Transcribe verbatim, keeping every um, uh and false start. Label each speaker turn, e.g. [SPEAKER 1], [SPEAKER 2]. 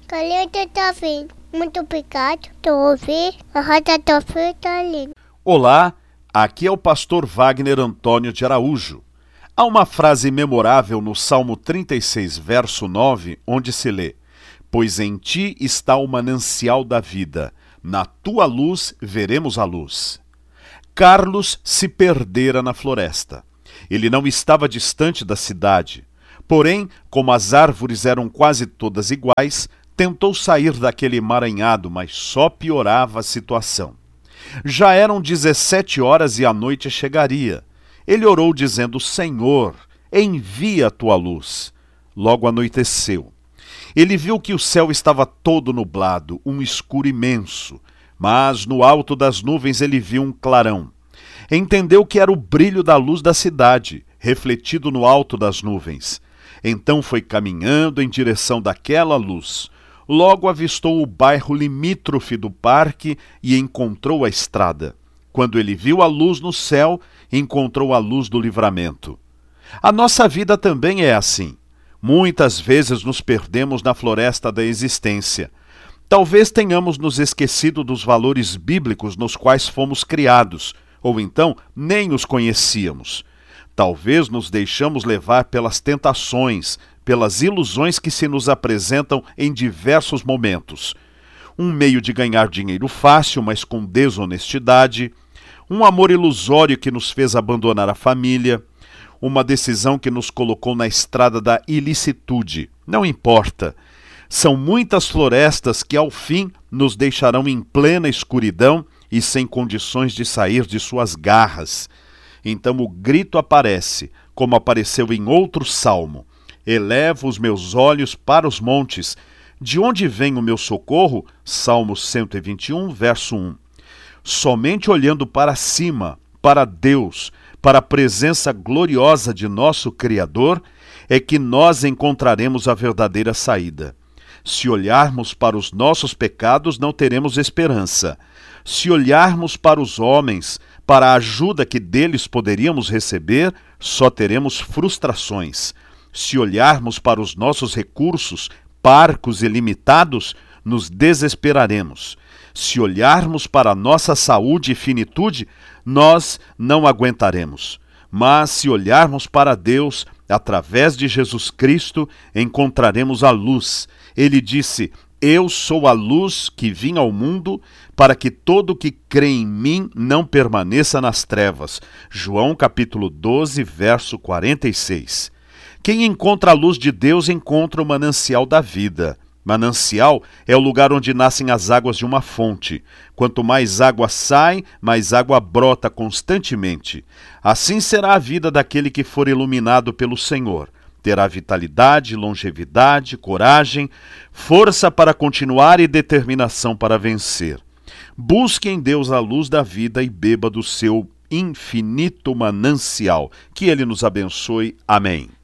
[SPEAKER 1] Caleta tá vindo. Muito obrigado. Tô ouvindo. A roda tá feita ali.
[SPEAKER 2] Olá, aqui é o pastor Wagner Antônio de Araújo. Há uma frase memorável no Salmo trinta e seis, verso nove, onde se lê: Pois em ti está o manancial da vida, na tua luz veremos a luz. Carlos se perdera na floresta. Ele não estava distante da cidade. Porém, como as árvores eram quase todas iguais, tentou sair daquele emaranhado, mas só piorava a situação. Já eram dezessete horas e a noite chegaria. Ele orou dizendo: Senhor, envia a tua luz. Logo anoiteceu. Ele viu que o céu estava todo nublado, um escuro imenso, mas no alto das nuvens ele viu um clarão. Entendeu que era o brilho da luz da cidade, refletido no alto das nuvens. Então foi caminhando em direção daquela luz. Logo avistou o bairro limítrofe do parque e encontrou a estrada. Quando ele viu a luz no céu, encontrou a luz do livramento. A nossa vida também é assim. Muitas vezes nos perdemos na floresta da existência. Talvez tenhamos nos esquecido dos valores bíblicos nos quais fomos criados, ou então nem os conhecíamos. Talvez nos deixamos levar pelas tentações, pelas ilusões que se nos apresentam em diversos momentos. Um meio de ganhar dinheiro fácil, mas com desonestidade. Um amor ilusório que nos fez abandonar a família. Uma decisão que nos colocou na estrada da ilicitude. Não importa. São muitas florestas que ao fim nos deixarão em plena escuridão e sem condições de sair de suas garras. Então o grito aparece, como apareceu em outro salmo: Elevo os meus olhos para os montes. De onde vem o meu socorro? Salmo cento e vinte e um, verso um. Somente olhando para cima, para Deus, para a presença gloriosa de nosso Criador, é que nós encontraremos a verdadeira saída. Se olharmos para os nossos pecados, não teremos esperança. Se olharmos para os homens, para a ajuda que deles poderíamos receber, só teremos frustrações. Se olharmos para os nossos recursos, parcos e limitados, nos desesperaremos. Se olharmos para a nossa saúde e finitude, nós não aguentaremos. Mas se olharmos para Deus, através de Jesus Cristo, encontraremos a luz. Ele disse: Eu sou a luz que vim ao mundo, para que todo que crê em mim não permaneça nas trevas. João capítulo doze, verso quarenta e seis. Quem encontra a luz de Deus encontra o manancial da vida. Manancial é o lugar onde nascem as águas de uma fonte. Quanto mais água sai, mais água brota constantemente. Assim será a vida daquele que for iluminado pelo Senhor. Terá vitalidade, longevidade, coragem, força para continuar e determinação para vencer. Busque em Deus a luz da vida e beba do seu infinito manancial. Que Ele nos abençoe. Amém.